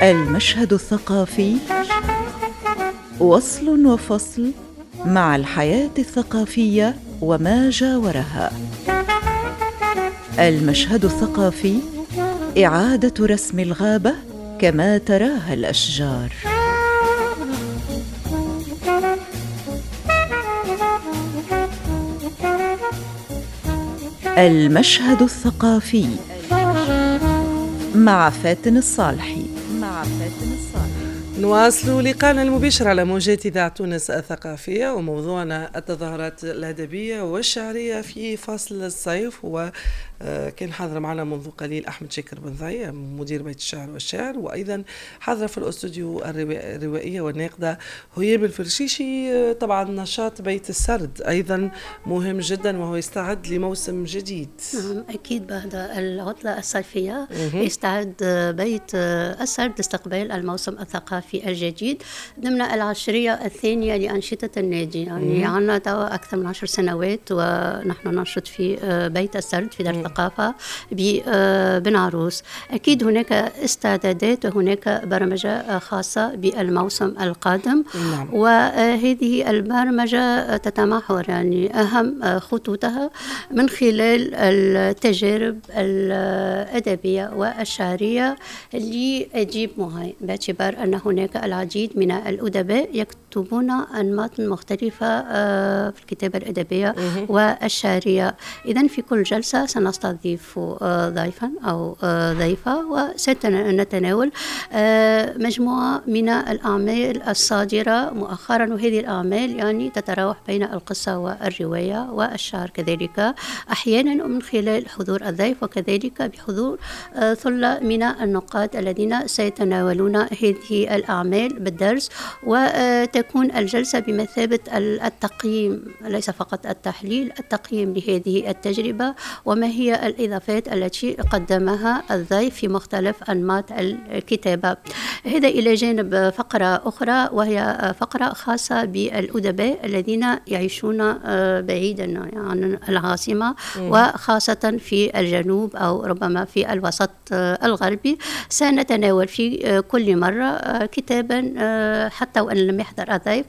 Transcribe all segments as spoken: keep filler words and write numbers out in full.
المشهد الثقافي وصل وفصل مع الحياة الثقافية وما جاورها. المشهد الثقافي إعادة رسم الغابة كما تراها الأشجار. المشهد الثقافي مع فاتن الصالحي. مع فاتن الصالحي نواصل لقاءنا المباشر على موجات إذاعة تونس الثقافية، وموضوعنا التظاهرات الأدبية والشعرية في فصل الصيف. وكان حاضر معنا منذ قليل أحمد شاكر بن ضية مدير بيت الشعر والشعر، وأيضا حاضر في الأستوديو الروائية والناقدة هيام الفرشيشي. طبعا نشاط بيت السرد أيضا مهم جدا وهو يستعد لموسم جديد. نعم أكيد بعد العطلة الصيفية يستعد بيت السرد لاستقبال الموسم الثقافي الجديد ضمن العشرية الثانية لأنشطة النادي. يعني عنا توا أكثر من عشر سنوات ونحن ننشط في بيت السرد في دار الثقافة بن عروس. أكيد هناك استعدادات وهناك برمجة خاصة بالموسم القادم. نعم. وهذه البرمجة تتمحور يعني أهم خطوطها من خلال التجارب الأدبية والشعرية لأديب معين، باعتبار أن هناك العديد من الأدباء يكتبون أنماط مختلفة في الكتابة الأدبية والشعرية. إذن في كل جلسة سنستضيف ضيفا أو ضيفة وسنتناول مجموعة من الأعمال الصادرة مؤخرا، وهذه الأعمال يعني تتراوح بين القصة والرواية والشعر كذلك، أحيانا من خلال حضور الضيف وكذلك بحضور ثلة من النقاد الذين سيتناولون هذه الأعمال بالدرس، وتكون الجلسة بمثابة التقييم ليس فقط التحليل، التقييم لهذه التجربة وما هي الإضافات التي قدمها الضيف في مختلف أنماط الكتابة. هذا إلى جانب فقرة أخرى وهي فقرة خاصة بالأدباء الذين يعيشون بعيدا عن العاصمة وخاصة في الجنوب أو ربما في الوسط الغربي. سنتناول في كل مرة كتابا حتى وأن لم يحضر الضيف،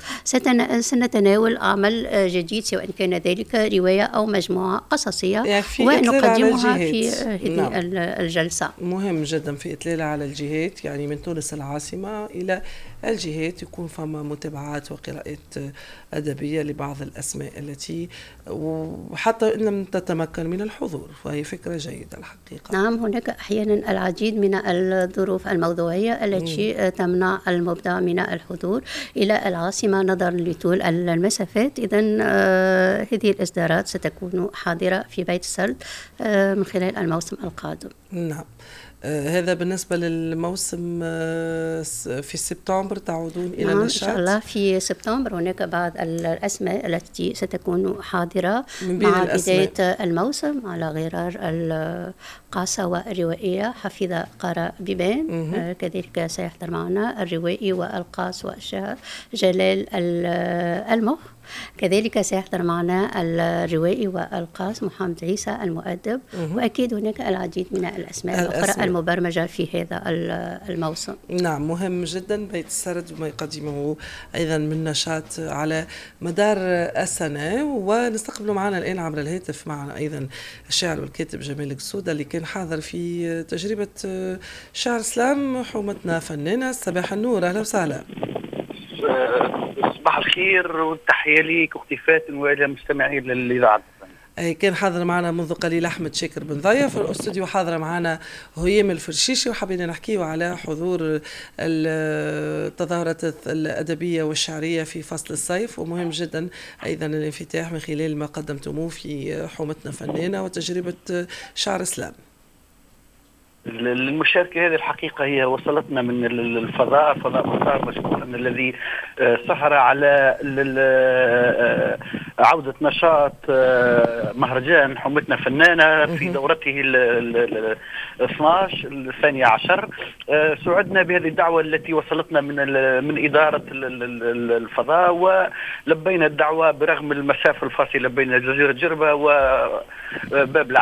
سنتناول عمل جديد سواء كان ذلك رواية أو مجموعة قصصية ونقدمها في هذه نعم. الجلسة مهم جدا في إطلالة على الجهات، يعني من تونس العاصمة إلى الجهات يكون فما متابعات وقراءات أدبية لبعض الأسماء التي وحتى إن لم تتمكن من الحضور، وهي فكرة جيدة الحقيقة. نعم هناك أحيانا العديد من الظروف الموضوعية التي مم. تمنع المبدع من الحضور إلى العاصمة نظرا لطول المسافات. إذن آه هذه الإصدارات ستكون حاضرة في بيت السرد آه من خلال الموسم القادم. نعم. آه هذا بالنسبة للموسم آه في سبتمبر تعودون إلى نعم النشاط؟ إن شاء الله في سبتمبر هناك بعض الأسماء التي ستكون حاضرة مع بداية الموسم، على غرار القاصة والروائية حفيظة قارة بيبان، آه كذلك سيحضر معنا الروائي والقاص والشاعر جلال المخ، كذلك سيحضر معنا الروائي والقاص محمد عيسى المؤدب، وأكيد هناك العديد من الأسماء الأخرى المبرمجة في هذا الموسم. نعم مهم جدا بيت السرد وما يقدمه أيضا من نشاط على مدار السنة. ونستقبل معنا الآن عبر الهاتف معنا أيضا الشاعر والكاتب جمال القصودة اللي كان حاضر في تجربة شعر سلام حومتنا فنانة. صباح النور، أهلا وسهلا. صباح الخير والتحية ليك واختي فاتن وإلى مستمعين للإذاعة. كان حاضر معنا منذ قليل أحمد شاكر بن ضية في الأستوديو، حاضر معنا هيام الفرشيشي، وحابين نحكيه على حضور التظاهرات الأدبية والشعرية في فصل الصيف، ومهم جدا أيضا الانفتاح من خلال ما قدمتموه في حومتنا فنانة وتجربة شعر سلام. المشاركة هذه الحقيقة هي وصلتنا من الفضاء، فضاء مسار مشكورا الذي سهر على عودة نشاط مهرجان حومتنا فنانة في دورته ال اثناشر الثانية عشر. سعدنا بهذه الدعوة التي وصلتنا من من إدارة الفضاء، ولبينا الدعوة برغم المسافة الفاصلة بين جزيرة جربة وباب